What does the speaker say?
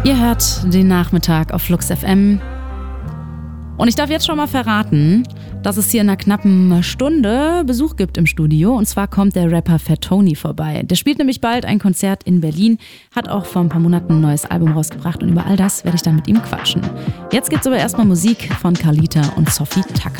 Ihr hört den Nachmittag auf Flux FM. Und ich darf jetzt schon mal verraten, dass es hier in einer knappen Stunde Besuch gibt im Studio. Und zwar kommt der Rapper Fat Tony vorbei. Der spielt nämlich bald ein Konzert in Berlin, hat auch vor ein paar Monaten ein neues Album rausgebracht. Und über all das werde ich dann mit ihm quatschen. Jetzt gibt's aber erstmal Musik von Carlita und Sophie Tucker.